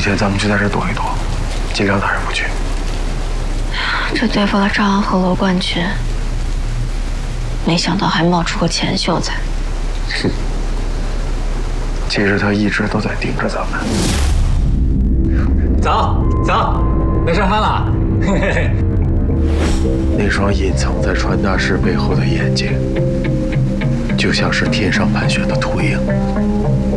前咱们就在这躲一躲，尽量大人不去。 这对付了赵安和罗冠军，没想到还冒出个钱秀才。 哼，其实他一直都在盯着咱们。 走，来上班了。嘿嘿嘿。 那双隐藏在传达室背后的眼睛，就像是天上盘旋的秃鹰。